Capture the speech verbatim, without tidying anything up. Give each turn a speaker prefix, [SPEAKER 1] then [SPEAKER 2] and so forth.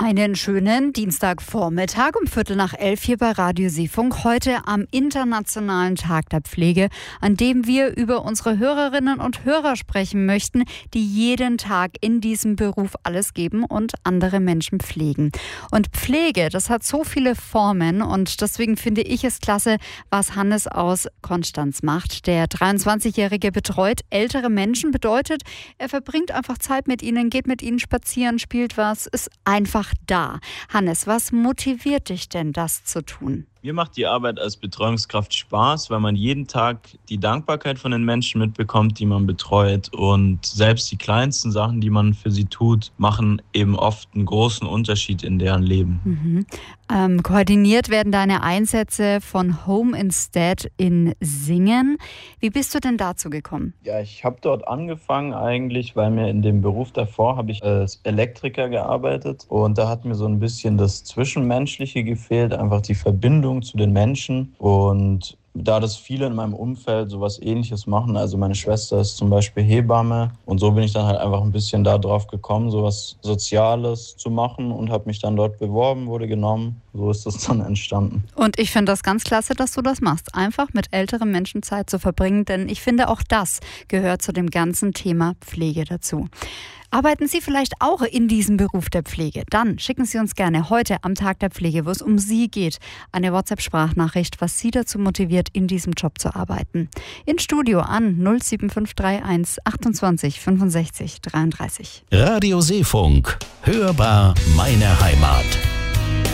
[SPEAKER 1] Einen schönen Dienstagvormittag um Viertel nach elf hier bei Radio Seefunk. Heute am Internationalen Tag der Pflege, an dem wir über unsere Hörerinnen und Hörer sprechen möchten, die jeden Tag in diesem Beruf alles geben und andere Menschen pflegen. Und Pflege, das hat so viele Formen und deswegen finde ich es klasse, was Hannes aus Konstanz macht. Der dreiundzwanzigjährige betreut ältere Menschen, bedeutet, er verbringt einfach Zeit mit ihnen, geht mit ihnen spazieren, spielt was, ist einfach da. Hannes, was motiviert dich denn, das zu tun?
[SPEAKER 2] Mir macht die Arbeit als Betreuungskraft Spaß, weil man jeden Tag die Dankbarkeit von den Menschen mitbekommt, die man betreut. Und selbst die kleinsten Sachen, die man für sie tut, machen eben oft einen großen Unterschied in deren Leben.
[SPEAKER 1] Mhm. Ähm, koordiniert werden deine Einsätze von Home Instead in Singen. Wie bist du denn dazu gekommen?
[SPEAKER 2] Ja, ich habe dort angefangen eigentlich, weil mir in dem Beruf davor habe ich als Elektriker gearbeitet. Und da hat mir so ein bisschen das Zwischenmenschliche gefehlt, einfach die Verbindung zu den Menschen. Und da das viele in meinem Umfeld sowas Ähnliches machen, also meine Schwester ist zum Beispiel Hebamme und so bin ich dann halt einfach ein bisschen da drauf gekommen, sowas Soziales zu machen und habe mich dann dort beworben, wurde genommen. So ist das dann entstanden.
[SPEAKER 1] Und ich finde das ganz klasse, dass du das machst, einfach mit älteren Menschen Zeit zu verbringen, denn ich finde, auch das gehört zu dem ganzen Thema Pflege dazu. Arbeiten Sie vielleicht auch in diesem Beruf der Pflege? Dann schicken Sie uns gerne heute am Tag der Pflege, wo es um Sie geht, eine WhatsApp-Sprachnachricht, was Sie dazu motiviert, in diesem Job zu arbeiten. In Studio an null sieben fünf drei eins achtundzwanzig fünfundsechzig dreiunddreißig.
[SPEAKER 3] Radio Seefunk. Hörbar meine Heimat.